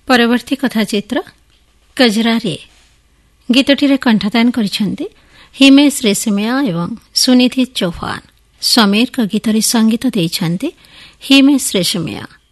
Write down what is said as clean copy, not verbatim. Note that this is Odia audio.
ପରବର୍ତ୍ତୀ କଥାଚିତ୍ର କଜରାରେ ଗୀତଟିରେ କଣ୍ଠଦାନ କରିଛନ୍ତି ହିମେଶ ରେଶମିଆ ଏବଂ ସୁନିଧି ଚୌହାନ। ସମୀରଙ୍କ ଗୀତରେ ସଙ୍ଗୀତ ଦେଇଛନ୍ତି ହିମେଶ ରେଶମିଆ।